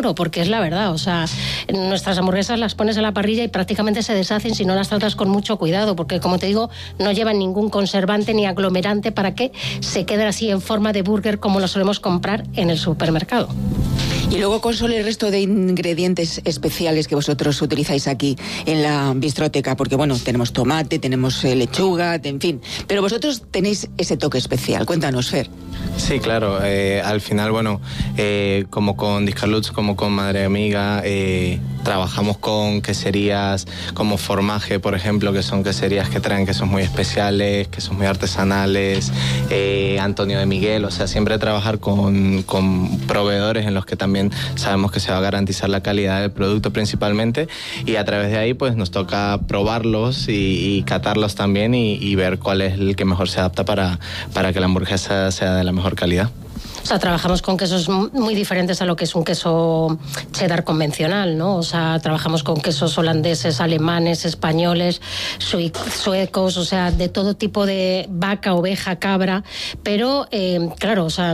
oro, porque es la verdad. O sea, nuestras hamburguesas las pones a la parrilla y prácticamente se deshacen si no las tratas con mucho cuidado, porque como te digo, no llevan ningún conservante ni aglomerante para que se queden así en forma de burger como lo solemos comprar en el supermercado. Y luego, ¿cuál son el resto de ingredientes especiales que vosotros utilizáis aquí en la bistroteca? Porque, bueno, tenemos tomate, tenemos lechuga, en fin. Pero vosotros tenéis ese toque especial. Cuéntanos, Fer. Sí, claro. Al final, bueno, como con Discaluts, como con Madre Amiga, trabajamos con queserías como Formaje, por ejemplo, que son queserías que traen quesos muy especiales, quesos muy artesanales, Antonio de Miguel. O sea, siempre trabajar con proveedores en los que también sabemos que se va a garantizar la calidad del producto principalmente, y a través de ahí pues nos toca probarlos y catarlos también y ver cuál es el que mejor se adapta para que la hamburguesa sea de la mejor calidad. O sea, trabajamos con quesos muy diferentes a lo que es un queso cheddar convencional, ¿no? O sea, trabajamos con quesos holandeses, alemanes, españoles, suecos, o sea, de todo tipo de vaca, oveja, cabra, pero, claro, o sea,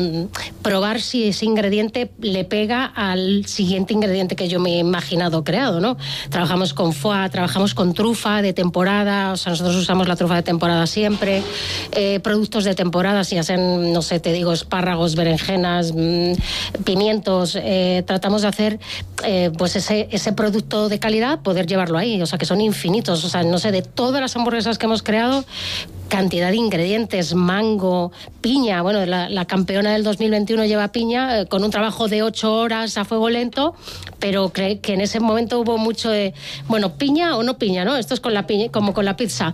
probar si ese ingrediente le pega al siguiente ingrediente que yo me he imaginado creado, ¿no? Trabajamos con foie, trabajamos con trufa de temporada, o sea, nosotros usamos la trufa de temporada siempre, productos de temporada, si hacen, no sé, te digo, espárragos, berenjenas, pimientos, tratamos de hacer pues ese producto de calidad, poder llevarlo ahí, o sea que son infinitos, o sea, no sé, de todas las hamburguesas que hemos creado, cantidad de ingredientes, mango, piña, bueno, la campeona del 2021 lleva piña, con un trabajo de 8 horas a fuego lento, pero que en ese momento hubo mucho de, bueno, piña o no piña, ¿no? Esto es con la piña, como con la pizza.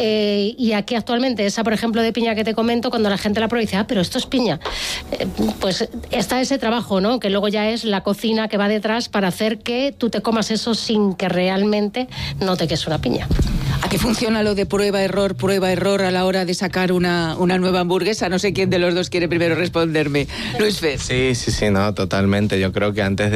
Y aquí actualmente, esa, por ejemplo, de piña que te comento, cuando la gente la prueba y dice, pero esto es piña. Pues está ese trabajo, ¿no? Que luego ya es la cocina que va detrás para hacer que tú te comas eso sin que realmente note que es una piña. ¿A qué funciona lo de prueba-error a la hora de sacar una nueva hamburguesa? No sé quién de los dos quiere primero responderme. Luis Fer. Sí, no, totalmente. Yo creo que antes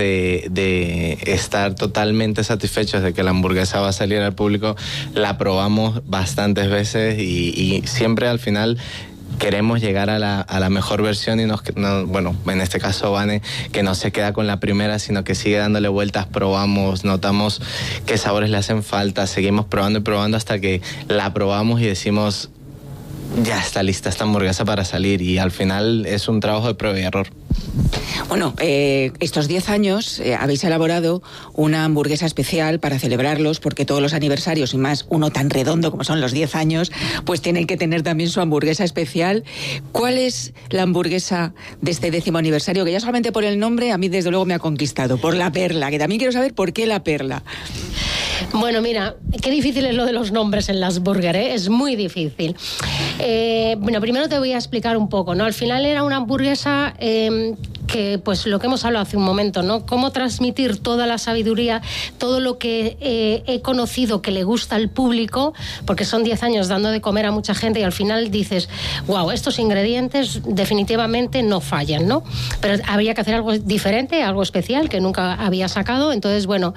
de estar totalmente satisfechos de que la hamburguesa va a salir al público, la probamos bastantes veces y siempre al final queremos llegar a la mejor versión y bueno, en este caso Vane, que no se queda con la primera, sino que sigue dándole vueltas, probamos, notamos qué sabores le hacen falta, seguimos probando y probando hasta que la probamos y decimos, ya está lista esta hamburguesa para salir, y al final es un trabajo de prueba y error. Bueno, estos 10 años habéis elaborado una hamburguesa especial para celebrarlos, porque todos los aniversarios, y más uno tan redondo como son los 10 años, pues tienen que tener también su hamburguesa especial. ¿Cuál es la hamburguesa de este 10º aniversario? Que ya solamente por el nombre a mí desde luego me ha conquistado, por la perla, que también quiero saber por qué la perla. Bueno, mira, qué difícil es lo de los nombres en las burger, ¿eh? Es muy difícil. Bueno, primero te voy a explicar un poco, ¿no? Al final era una hamburguesa que, pues lo que hemos hablado hace un momento, ¿no? Cómo transmitir toda la sabiduría, todo lo que he conocido que le gusta al público, porque son 10 años dando de comer a mucha gente y al final dices, wow, estos ingredientes definitivamente no fallan, ¿no? Pero habría que hacer algo diferente, algo especial que nunca había sacado, entonces, bueno,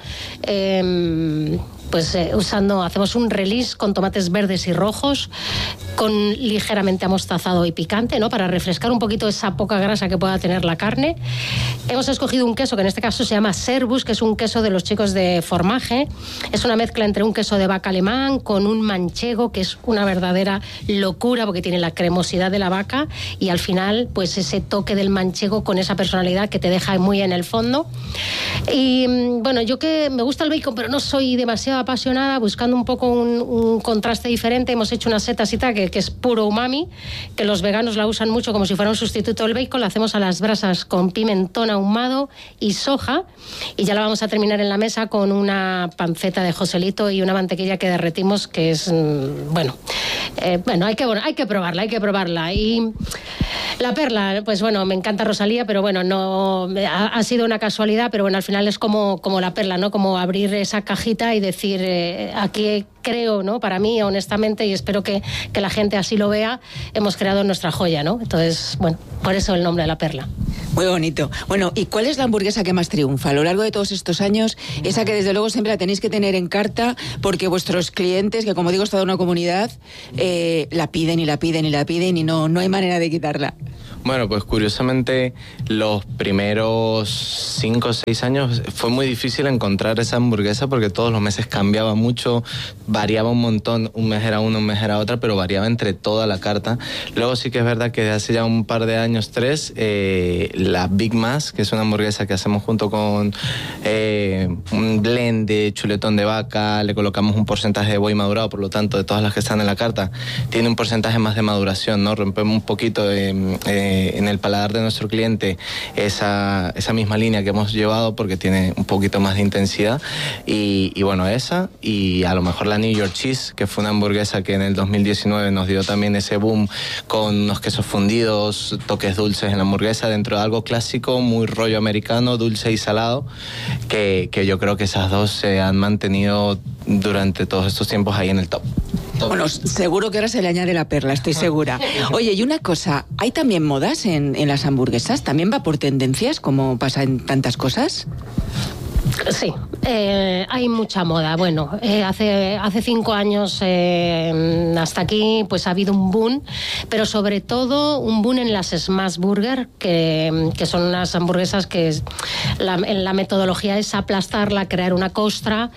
pues hacemos un release con tomates verdes y rojos, con ligeramente amostazado y picante, ¿no? Para refrescar un poquito esa poca grasa que pueda tener la carne. Hemos escogido un queso que en este caso se llama Servus, que es un queso de los chicos de Formaje. Es una mezcla entre un queso de vaca alemán con un manchego, que es una verdadera locura porque tiene la cremosidad de la vaca y al final pues ese toque del manchego con esa personalidad que te deja muy en el fondo. Y bueno, yo que me gusta el bacon pero no soy demasiado apasionada, buscando un poco un contraste diferente, hemos hecho una setasita que es puro umami, que los veganos la usan mucho como si fuera un sustituto del bacon. La hacemos a las brasas con pimentón ahumado y soja, y ya la vamos a terminar en la mesa con una panceta de Joselito y una mantequilla que derretimos, que es bueno, hay que probarla. Y la perla, pues bueno, me encanta Rosalía, pero bueno, no ha sido una casualidad, pero bueno, al final es como la perla, ¿no? Como abrir esa cajita y decir, aquí creo, ¿no? Para mí, honestamente, y espero que la gente así lo vea, hemos creado nuestra joya, ¿no? Entonces, bueno, por eso el nombre de La Perla. Muy bonito. Bueno, ¿y cuál es la hamburguesa que más triunfa a lo largo de todos estos años? Esa que desde luego siempre la tenéis que tener en carta, porque vuestros clientes, que como digo es toda una comunidad, la piden y la piden y la piden y no hay manera de quitarla. Bueno, pues curiosamente los primeros 5 o 6 años fue muy difícil encontrar esa hamburguesa porque todos los meses cambiaba mucho, variaba un montón, un mes era una, un mes era otra, pero variaba entre toda la carta. Luego sí que es verdad que desde hace ya un par de años, 3, la Big Mass, que es una hamburguesa que hacemos junto con un blend de chuletón de vaca, le colocamos un porcentaje de buey madurado, por lo tanto de todas las que están en la carta, tiene un porcentaje más de maduración, ¿no? Rompemos un poquito en el paladar de nuestro cliente esa misma línea que hemos llevado porque tiene un poquito más de intensidad y bueno, esa y a lo mejor la New York Cheese, que fue una hamburguesa que en el 2019 nos dio también ese boom con unos quesos fundidos, toques dulces en la hamburguesa dentro de algo clásico, muy rollo americano, dulce y salado, que yo creo que esas dos se han mantenido durante todos estos tiempos ahí en el top. Bueno, seguro que ahora se le añade la perla, estoy segura. Oye, y una cosa, ¿hay también modas en las hamburguesas? ¿También va por tendencias, como pasa en tantas cosas? Sí, hay mucha moda. Bueno, hace 5 años hasta aquí pues ha habido un boom, pero sobre todo un boom en las Smash Burger, que son unas hamburguesas que la metodología es aplastarla, crear una costra,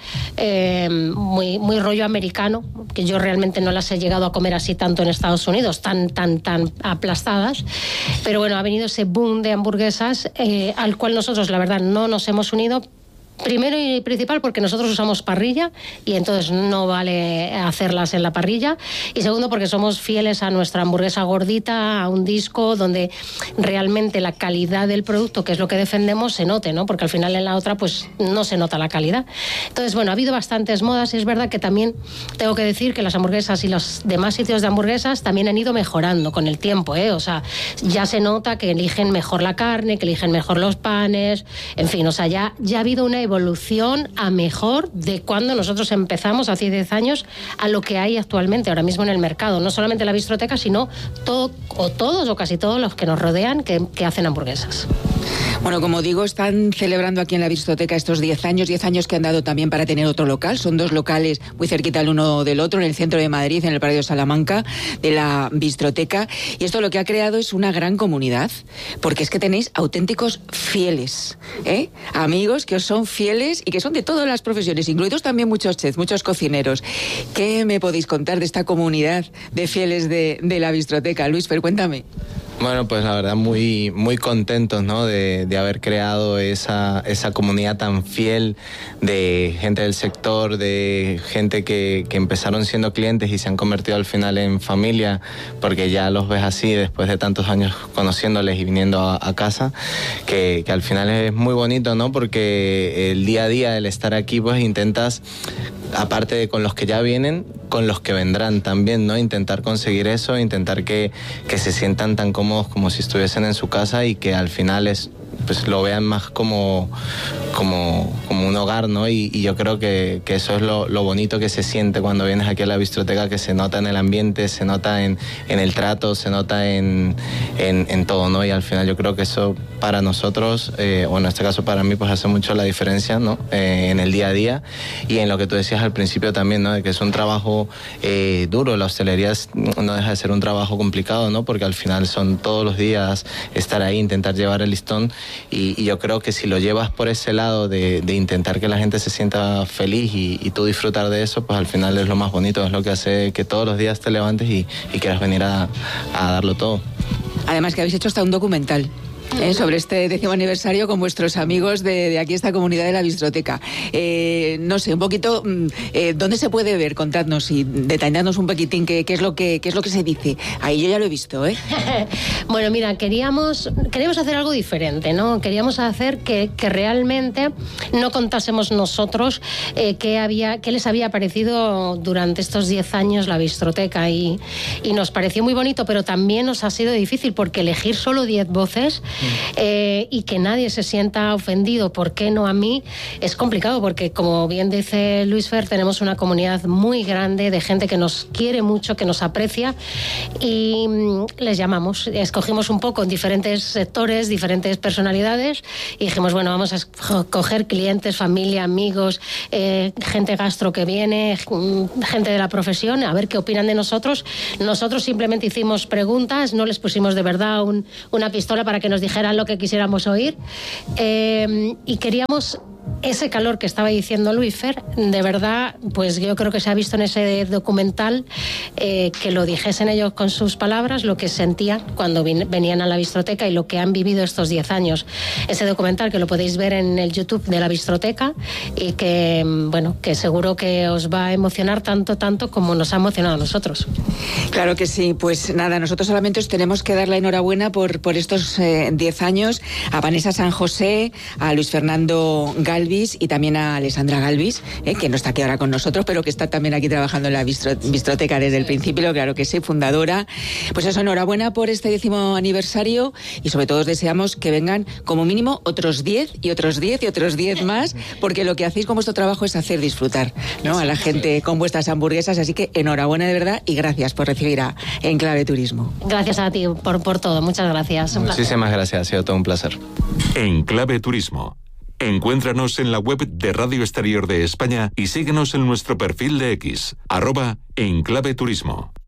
muy rollo americano, que yo realmente no las he llegado a comer así tanto en Estados Unidos, tan aplastadas, pero bueno, ha venido ese boom de hamburguesas al cual nosotros la verdad no nos hemos unido. Primero y principal porque nosotros usamos parrilla y entonces no vale hacerlas en la parrilla, y segundo porque somos fieles a nuestra hamburguesa gordita, a un disco donde realmente la calidad del producto, que es lo que defendemos, se note, ¿no? Porque al final en la otra pues no se nota la calidad. Entonces bueno, ha habido bastantes modas y es verdad que también tengo que decir que las hamburguesas y los demás sitios de hamburguesas también han ido mejorando con el tiempo, o sea, ya se nota que eligen mejor la carne, que eligen mejor los panes, en fin, o sea, ya ha habido una evolución a mejor de cuando nosotros empezamos hace 10 años a lo que hay actualmente ahora mismo en el mercado, no solamente la bistroteca, sino todos o casi todos los que nos rodean que hacen hamburguesas. Bueno, como digo, están celebrando aquí en la Bistroteca estos 10 años que han dado también para tener otro local. Son 2 locales muy cerquita el uno del otro, en el centro de Madrid, en el barrio de Salamanca, de la Bistroteca. Y esto lo que ha creado es una gran comunidad, porque es que tenéis auténticos fieles, amigos que os son fieles y que son de todas las profesiones, incluidos también muchos chefs, muchos cocineros. ¿Qué me podéis contar de esta comunidad de fieles de la Bistroteca? Luis Fer, cuéntame. Bueno, pues la verdad muy, muy contentos, ¿no? de haber creado esa comunidad tan fiel de gente del sector, de gente que empezaron siendo clientes y se han convertido al final en familia, porque ya los ves así después de tantos años conociéndoles y viniendo a casa, que al final es muy bonito, ¿no? Porque el día a día, el estar aquí, pues intentas, aparte de con los que ya vienen, con los que vendrán también, ¿no? Intentar conseguir eso, intentar que se sientan tan cómodos como si estuviesen en su casa y que al final pues lo vean más como un hogar, ¿no? Y yo creo que eso es lo bonito que se siente cuando vienes aquí a la Bistroteca, que se nota en el ambiente, se nota en el trato, se nota en todo, ¿no? Y al final yo creo que eso para nosotros, o en este caso para mí, pues hace mucho la diferencia, ¿no? En el día a día y en lo que tú decías al principio también, ¿no? De que es un trabajo duro. La hostelería no deja de ser un trabajo complicado, ¿no? Porque al final son todos los días estar ahí, intentar llevar el listón, y yo creo que si lo llevas por ese lado de intentar que la gente se sienta feliz y tú disfrutar de eso, pues al final es lo más bonito, es lo que hace que todos los días te levantes y quieras venir a darlo todo. Además que habéis hecho hasta un documental sobre este 10º aniversario con vuestros amigos de aquí, esta comunidad de la Bistroteca. No sé, un poquito, ¿dónde se puede ver? Contadnos y detalladnos un poquitín qué es lo que se dice. Ahí yo ya lo he visto, Bueno, mira, queríamos hacer algo diferente, ¿no? Queríamos hacer que realmente no contásemos nosotros qué les había parecido durante estos 10 años la Bistroteca, y nos pareció muy bonito, pero también nos ha sido difícil porque elegir solo 10 voces y que nadie se sienta ofendido, ¿por qué no a mí? Es complicado porque, como bien dice Luis Fer, tenemos una comunidad muy grande de gente que nos quiere mucho, que nos aprecia, y les llamamos. Escogimos un poco en diferentes sectores, diferentes personalidades, y dijimos, bueno, vamos a coger clientes, familia, amigos, gente gastro que viene, gente de la profesión, a ver qué opinan de nosotros. Nosotros simplemente hicimos preguntas, no les pusimos de verdad una pistola para que nos dijeran lo que quisiéramos oír, y queríamos ese calor que estaba diciendo Luis Fer, de verdad, pues yo creo que se ha visto en ese documental, que lo dijesen ellos con sus palabras, lo que sentían cuando venían a la Bistroteca y lo que han vivido estos 10 años. Ese documental que lo podéis ver en el YouTube de la Bistroteca y que, bueno, que seguro que os va a emocionar tanto como nos ha emocionado a nosotros. Claro que sí, pues nada, nosotros solamente os tenemos que dar la enhorabuena por estos 10 años a Vanessa San José, a Luis Fernando Galvis y también a Alessandra Galvis, que no está aquí ahora con nosotros, pero que está también aquí trabajando en la Bistroteca desde el principio, claro que sí, fundadora. Pues eso, enhorabuena por este 10º aniversario y sobre todo os deseamos que vengan como mínimo otros 10 y otros 10 y otros 10 más, porque lo que hacéis con vuestro trabajo es hacer disfrutar, ¿no?, a la gente con vuestras hamburguesas, así que enhorabuena de verdad y gracias por recibir a Enclave Turismo. Gracias a ti por todo, muchas gracias. Muchísimas gracias, ha sido todo un placer. Enclave Turismo. Encuéntranos en la web de Radio Exterior de España y síguenos en nuestro perfil de X, @Enclave Turismo.